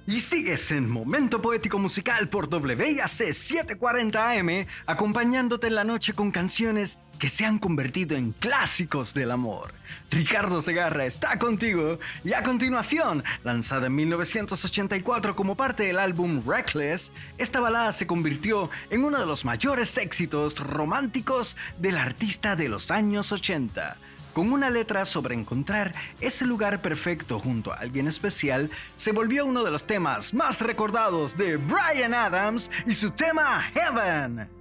Y sigues en Momento Poético Musical por WIAC 740 AM, acompañándote en la noche con canciones que se han convertido en clásicos del amor. Ricardo Segarra está contigo y a continuación, lanzada en 1984 como parte del álbum Reckless, esta balada se convirtió en uno de los mayores éxitos románticos del artista de los años 80. Con una letra sobre encontrar ese lugar perfecto junto a alguien especial, se volvió uno de los temas más recordados de Bryan Adams y su tema Heaven.